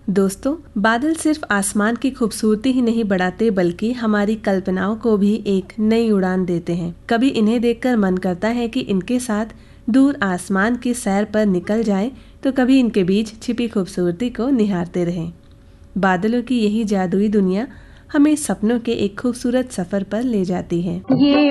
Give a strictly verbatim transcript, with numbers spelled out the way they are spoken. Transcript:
दोस्तों, बादल सिर्फ आसमान की खूबसूरती ही नहीं बढ़ाते बल्कि हमारी कल्पनाओं को भी एक नई उड़ान देते हैं। कभी इन्हें देखकर मन करता है कि इनके साथ दूर आसमान की सैर पर निकल जाएं, तो कभी इनके बीच छिपी खूबसूरती को निहारते रहें। बादलों की यही जादुई दुनिया हमें सपनों के एक खूबसूरत सफर पर ले जाती है। ये